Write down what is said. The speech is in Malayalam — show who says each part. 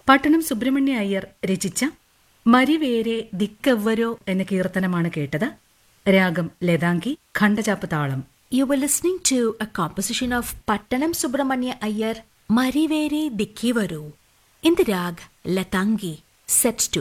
Speaker 1: പട്ടണം സുബ്രഹ്മണ്യ അയ്യർ രചിച്ച മരിവേരെ ദിക്കെവ്വരോ എന്ന കീർത്തനമാണ് കേട്ടത്. രാഗം ലതാംഗി, ഖണ്ഡചാപ്പ് താളം.
Speaker 2: You were listening to a composition of Pattanam Subramanya Iyer, Marivere Dikkivaru, in the rag Latangi, set to